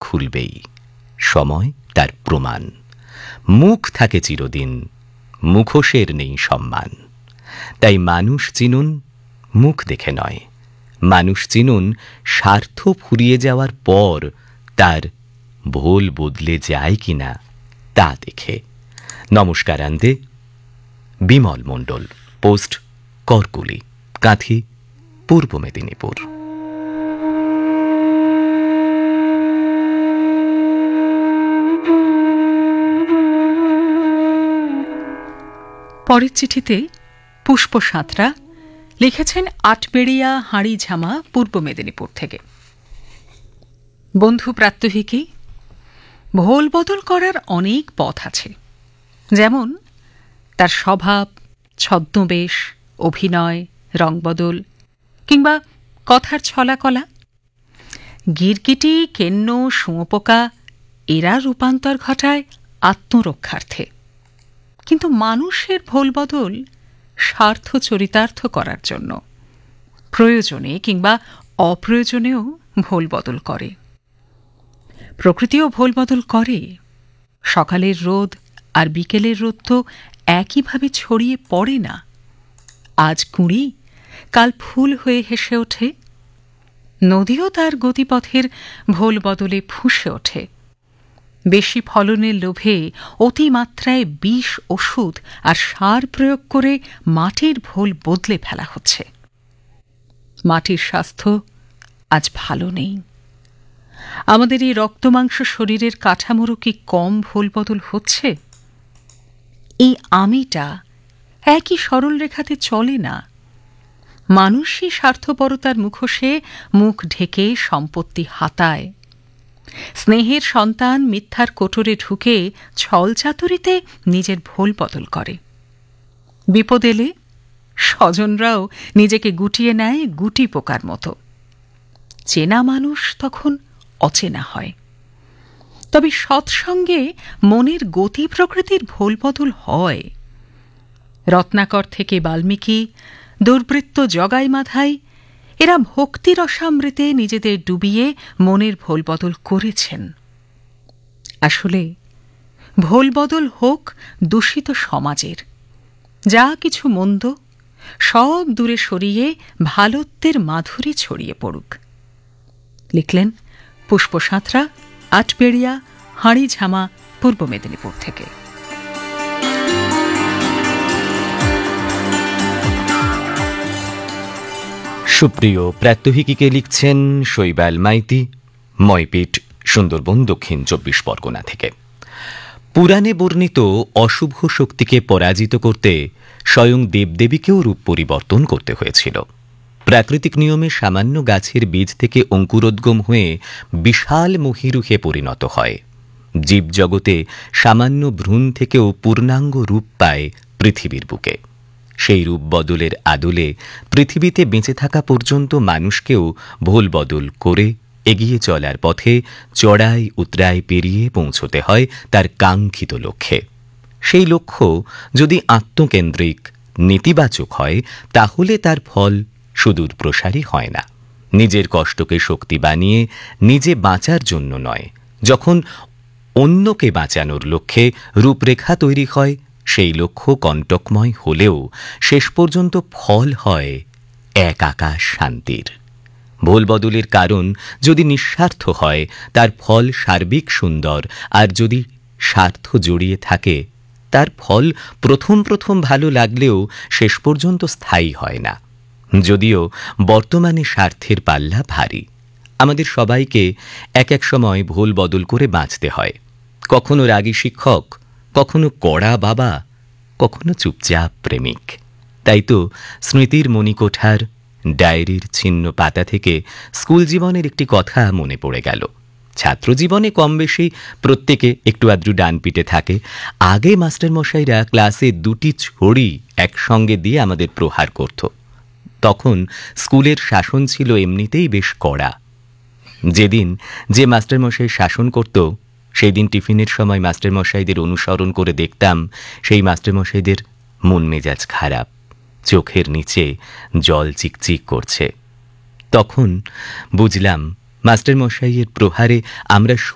খুলবেই, সময় তার প্রমাণ। মুখ থাকে চিরদিন, মুখোশের নেই সম্মান। তাই মানুষ চিনুন মুখ দেখে নয়, মানুষ চিনুন স্বার্থ ফুরিয়ে যাওয়ার পর তার ভোল বদলে যায় কিনা তা দেখে। নমস্কারান্তে, বিমল মণ্ডল, পোস্ট করকুলি, কাঁথি, পূর্ব মেদিনীপুর। পরের চিঠিতে পুষ্প সাঁতরা লিখেছেন আটবেড়িয়া হাঁড়িঝামা, পূর্ব মেদিনীপুর থেকে। বন্ধু প্রাত্যহিকী, ভোল বদল করার অনেক পথ আছে। যেমন তার স্বভাব, ছদ্মবেশ, অভিনয়, রংবদল কিংবা কথার ছলাকলা। গিরগিটি, কেন্ন, শুঁয়োপোকা এরা রূপান্তর ঘটায় আত্মরক্ষার্থে, কিন্তু মানুষের ভোল বদল স্বার্থ চরিতার্থ করার জন্য, প্রয়োজনে কিংবা অপ্রয়োজনেও ভোল বদল করে। প্রকৃতিও ভোল বদল করে। সকালের রোদ আর বিকেলের রোদ তো একইভাবে ছড়িয়ে পড়ে না। আজ কুঁড়ি, কাল ফুল হয়ে হেসে ওঠে। নদীও তার গতিপথের ভোল বদলে ফুঁসে ওঠে। বেশি ফলনের লোভে অতিমাত্রায় বিষ, ওষুধ আর সার প্রয়োগ করে মাটির ভোল বদলে ফেলা হচ্ছে। মাটির স্বাস্থ্য আজ ভালো নেই। আমাদের এই রক্তমাংস শরীরের কাঠামোরও কি কম ভোল বদল হচ্ছে? এই আমিটা একই সরল রেখাতে চলে না। মানুষই স্বার্থপরতার মুখোশে মুখ ঢেকে সম্পত্তি হাতায়। স্নেহের সন্তান মিথ্যার কোটরে ঢুকে ছলচাতুরিতে নিজের ভোল বদল করে। বিপদ এলে স্বজনরাও নিজেকে গুটিয়ে নেয় গুটি পোকার মতো। চেনা মানুষ তখন অচেনা হয়। তবে সৎসঙ্গে মনের গতি প্রকৃতির ভোল বদল হয়। রত্নাকর থেকে বাল্মীকি, দুর্বৃত্ত জগাই মাধাই এরা ভক্তি রসামৃতে নিজেদের ডুবিয়ে মনের ভোল বদল করেছেন। আসলে ভোল বদল হোক দূষিত সমাজের, যা কিছু মন্দ সব দূরে সরিয়ে ভালোত্বের মাধুরী ছড়িয়ে পড়ুক। লিখলেন পুষ্প সাঁতরা, আটবেড়িয়া হাঁড়িঝামা, পূর্ব মেদিনীপুর থেকে। সুপ্রিয় প্রাত্যহিকীকে লিখছেন শৈবাল মাইতি, ময়পীঠ, সুন্দরবন, দক্ষিণ 24 পরগনা থেকে। পুরাণে বর্ণিত অশুভ শক্তিকে পরাজিত করতে স্বয়ং দেবদেবীকেও রূপ পরিবর্তন করতে হয়েছিল। প্রাকৃতিক নিয়মে সামান্য গাছের বীজ থেকে অঙ্কুরোদ্গম হয়ে বিশাল মহীরুহে পরিণত হয়। জীবজগতে সামান্য ভ্রূণ থেকেও পূর্ণাঙ্গ রূপ পায় পৃথিবীর বুকে। সেই রূপ বদলের আদলে পৃথিবীতে বেঁচে থাকা পর্যন্ত মানুষকেও ভোল বদল করে এগিয়ে চলার পথে চড়াই উতরাই পেরিয়ে পৌঁছতে হয় তার কাঙ্ক্ষিত লক্ষ্যে। সেই লক্ষ্য যদি আত্মকেন্দ্রিক, নেতিবাচক হয়, তাহলে তার ফল সুদূর প্রসারী হয় না। নিজের কষ্টকে শক্তি বানিয়ে নিজে বাঁচার জন্য নয়, যখন অন্যকে বাঁচানোর লক্ষ্যে রূপরেখা তৈরি হয়, সেই লক্ষ্য কণ্টকময় হলেও শেষ পর্যন্ত ফল হয় এক আকাশ শান্তির। ভোল বদলের কারণ যদি নিঃস্বার্থ হয়, তার ফল সার্বিক সুন্দর, আর যদি স্বার্থ জড়িয়ে থাকে, তার ফল প্রথম প্রথম ভালো লাগলেও শেষ পর্যন্ত স্থায়ী হয় না। যদিও বর্তমানে স্বার্থের পাল্লা ভারী। আমাদের সবাইকে এক এক সময় ভোল বদল করে বাঁচতে হয়। কখনো রাগী শিক্ষক, কখনো কড়া বাবা, কখনো চুপচাপ প্রেমিক। তাই তো স্মৃতির মণিকোঠার ডায়েরির ছিন্ন পাতা থেকে স্কুল জীবনের একটি কথা মনে পড়ে গেল। ছাত্রজীবনে কম বেশি প্রত্যেকে একটু আদ্রু ডান পিটে থাকে। আগে মাস্টারমশাইরা ক্লাসে দুটি ছড়ি একসঙ্গে দিয়ে আমাদের প্রহার করত। তখন স্কুলের শাসন ছিল এমনিতেই বেশ কড়া। যেদিন যে মাস্টারমশাই শাসন করত, সেই দিন টিফিনের সময় মাস্টারমশাইদের অনুসরণ করে দেখতাম সেই মাস্টারমশাইদের মন মেজাজ খারাপ, চোখের নিচে জল চিকচিক করছে। তখন বুঝলাম মাস্টারমশাইয়ের প্রহারে আমরা